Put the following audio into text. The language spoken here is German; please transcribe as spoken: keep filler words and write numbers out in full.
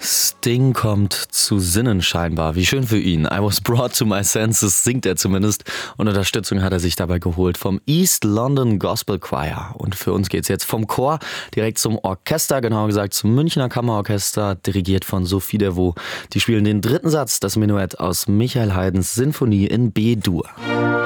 Sting kommt zu Sinnen scheinbar. Wie schön für ihn. I was brought to my senses, singt er zumindest. Und Unterstützung hat er sich dabei geholt vom East London Gospel Choir. Und für uns geht's jetzt vom Chor direkt zum Orchester, genauer gesagt zum Münchner Kammerorchester, dirigiert von Sophie Dervaux. Die spielen den dritten Satz, das Menuett aus Michael Haydns Sinfonie in B-Dur.